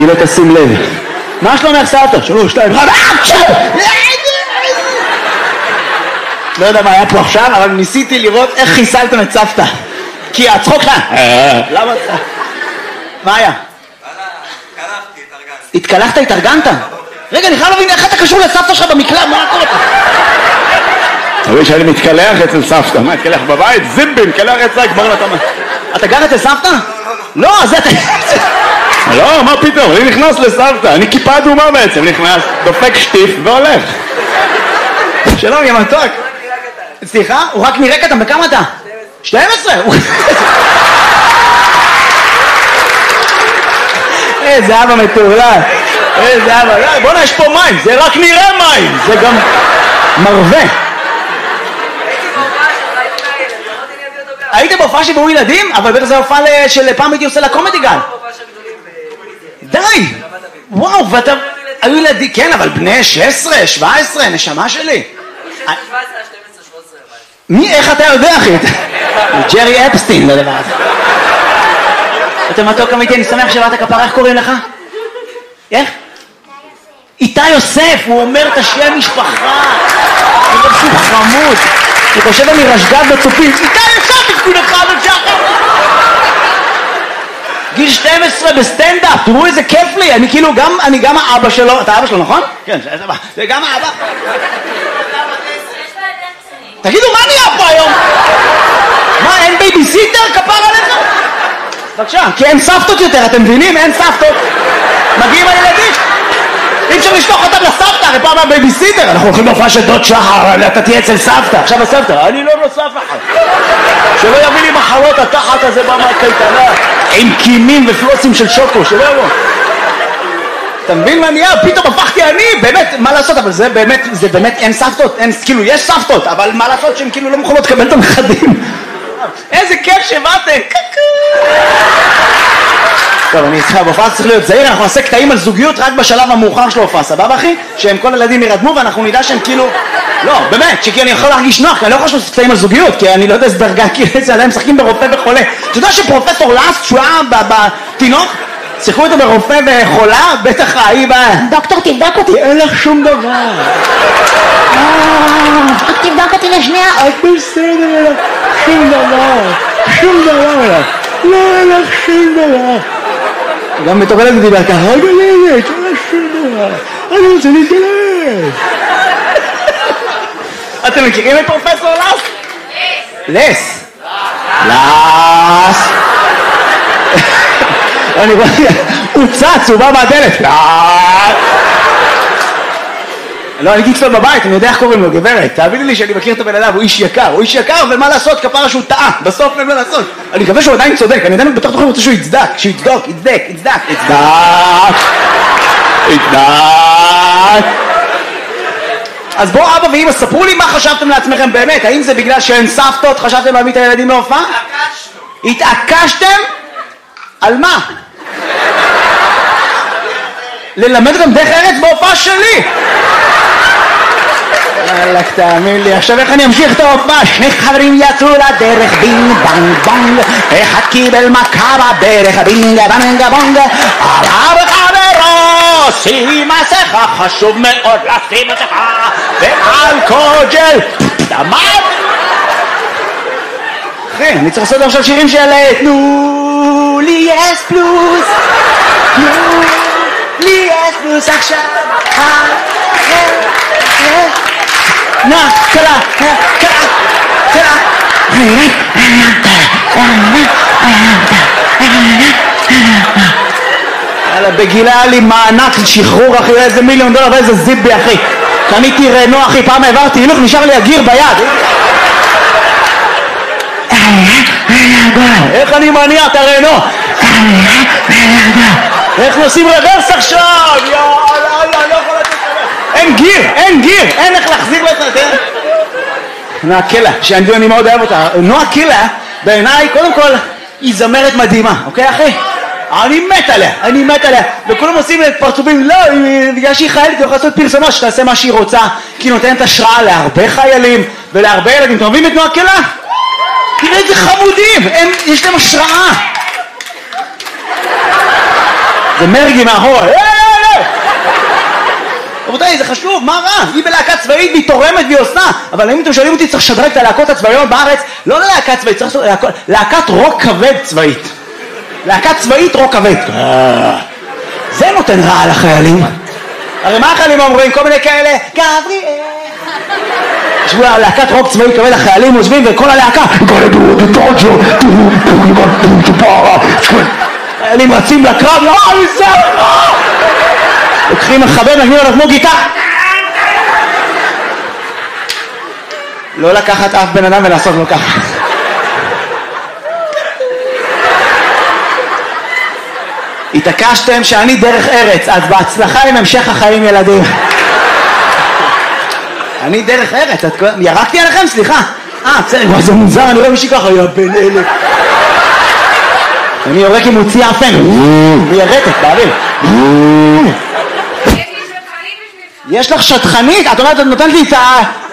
היא לא תשים לב. מה שלומך סבתא? 3, 2, 1, לא יודע מה היה פה עכשיו, אבל ניסיתי לראות איך חיסלתם את סבתא. כי הצחוק כאן. למה? מה היה? התקלחתי, התארגנתי. התקלחת, התארגנת? רגע, אני חייב להבין איך אתה קשור לסבתא שלך במקלט, מה קורה פה? תראי שאני מתקלח אצל סבתא, מה, התקלח בבית? זימבי, מתקלח אצלה, כבר לא תמה. אתה גר אצל סבתא? לא, זה אתה... לא, מה פתאום, אני נכנס לסבתא, אני כיפה אדומה בעצם, נכנס, דופק שטיף והולך. שלום, יא מתוק. סליחה? הוא רק נראה קטן, בכמה אתה? 12? איזה אבא מטורלל. איזה אבא, בוא'נה, יש פה מים, זה רק נראה מים, זה גם מרווה. היית בהופעה שבאו ילדים? אבל בטח זה הופעה של פעם הייתי עושה לקומדי גל. די! וואו, ואתה... היו ילדים, כן, אבל בני 16, 17, נשמה שלי. 17, 12, 13. מי, איך אתה יודע, אחי? ג'רי אפסטין, לדבר הזה. אתה מתוק אמיתי, אני שמח שבאת כפרה, איך קוראים לך? איך? איתי יוסף, הוא אומר את השם משפחה. הוא אומר שהוא חמוד. הוא חושב אני רשגב בצופים. איתי יוסף, תקוד אחד ושחר. גיל 12 בסטנדאפ, תראו איזה כיף לי. אני כאילו גם, אני גם האבא שלו. אתה אבא שלו, נכון? כן, זה גם האבא. תגידו, מה נהיה פה היום? מה, אין בייביסיטר? כפר עליך? בבקשה, כי אין סבתות יותר, אתם מבינים? אין סבתות. מגיעים הילדים. אי אפשר לשלוח אותם לסבתא, הרי פעם הבייביסיטר. אנחנו הולכים להופעה של דוד שחר, אתה תהיה אצל סבתא. עכשיו הסבתא, אני לא נוסף אחד. שלא יביא לי מחלות התחת הזה מהקייטנה, עם קימים ופלוסים של שוקו, שלא יבוא. אתה מבין מה נהיה? פתאום הפכתי אני, באמת, מה לעשות? אבל זה באמת אין סבתות, כאילו יש סבתות, אבל מה לעשות שהן כאילו לא מוכנות לקבל את הנכדים? איזה כיף שבאתם! טוב, אני איתך, בהופעה צריך להיות זהיר, אנחנו נעשה קטעים על זוגיות רק בשלב המאוחר של ההופעה, סבבה אחי? שהם כל הילדים ירדמו ואנחנו נדע שהם כאילו... לא, באמת, שכי אני יכול להרגיש נוח, כי אני לא יכול לעשות קטעים על זוגיות, כי אני לא יודע איזה דרגה, כי עליהם משחקים ברופא וחולה. אתה יודע שפרופסור לאסט, שהוא היה בתינוק, שיחקו איתו ברופא וחולה, בטח היא באה, דוקטור תבדוק אותי, אין לך שום דבר. תבדוק אותי לשנייה, את בסדר, שום דבר, שום דבר, לא אין לך שום דבר. גם מטורלת ודיבר ככה, רגע לילד, אין לך שום דבר, אני רוצה להתגלש. אתם מכירים את פרופסור לס? לס. לס. אני רואה, הוא צץ, הוא בא מהדלת. לא, אני אצלו בבית, אני יודע איך קוראים לו, גברת. תאמיני לי שאני מכיר את הבן אדם, הוא איש יקר, ומה לעשות, כפרה שהוא טעה, בסוף אין מה לעשות. אני מקווה שהוא עדיין צודק, אני עדיין בתוך תוכן רוצה שהוא יצדק, יצדק. אז בואו אבא ואמא, ספרו לי מה חשבתם לעצמכם באמת, האם זה בגלל שאין סבתות, חשבתם להביא את הילדים להופעה? התעקשתם? על מה? ללמד אותם דרך ארץ בהופעה שלי! אלק, תאמין לי, עכשיו איך אני אמשיך את ההופעה? שני חברים יצאו לדרך, בינג בנג בונג, אחד קיבל מכה בברך, בינג בנג בונג, עלה בחברו, שים מסכה, חשוב מאוד לשים מסכה, ואלכוג'ל, דמד! אחי, אני צריך לעשות עכשיו שירים של תנו לי אס פלוס, תנו לי אס פלוס עכשיו, קלה. בגילה היה לי מענק שחרור אחי, איזה $1,000,000 ואיזה זיבי אחי. קניתי רנו אחי, פעם העברתי הילוך, נשאר לי הגיר ביד. איך אני מניע את הרנו? איך נוסעים רוורס עכשיו? יאללה, לא יכול לתת לך. אין גיר, אין איך להחזיר לך. נועה קילה, שאני מאוד אוהב אותה. נועה קילה, בעיניי, קודם כל, היא זמרת מדהימה, אוקיי אחי? אני מת עליה, וכולם עושים את פרצופים, לא, בגלל שהיא חיילת, היא יכולה לעשות פרסומות שתעשה מה שהיא רוצה, כי היא נותנת השראה להרבה חיילים ולהרבה ילדים. אתם אוהבים את נועה קילה? תראה איזה חמודים, יש להם השראה. זה מרגי מאחורה. רבותיי, זה חשוב, מה רע? היא בלהקה צבאית והיא תורמת והיא עושה. אבל אם אתם שואלים אותי, צריך לשדרג את הלהקות הצבאיות בארץ, לא ללהקה צבאית, צריך להקת רוק כבד צבאית. להקת צבאית רוק כבד. זה נותן רע לחיילים. הרי מה החיילים אומרים? כל מיני כאלה, גבריאל. ישבו להקת רוק צבאי כבד, החיילים יושבים וכל הלהקה חיילים רצים לקרב, לוקחים מחבר, נגנים עליו כמו גיטה. לא לקחת אף בן אדם ולעשות לו ככה. התעקשתם שאני דרך ארץ, אז בהצלחה עם המשך החיים ילדים. אני דרך ארץ, ירקתי עליכם? סליחה. בסדר, זה מוזר, אני רואה מישהי ככה, יא בן אלה. אני יורק עם מוציא אפן, מיירטת, באוויר. יש לך שטחנית? את אומרת, את נותנת לי את